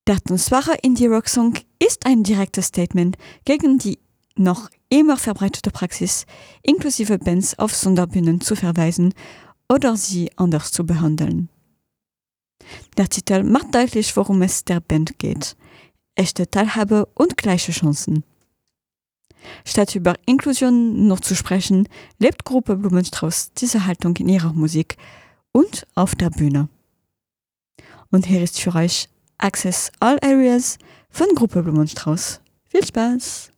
Der atmosphäre Indie-Rock-Song ist ein direktes Statement gegen die noch immer verbreitete Praxis, inklusive Bands auf Sonderbühnen zu verweisen oder sie anders zu behandeln. Der Titel macht deutlich, worum es der Band geht: echte Teilhabe und gleiche Chancen. Statt über Inklusion noch zu sprechen, lebt Gruppe Blumenstrauß diese Haltung in ihrer Musik und auf der Bühne. Und hier ist für euch Access All Areas von Gruppe Blumenstrauß. Viel Spaß!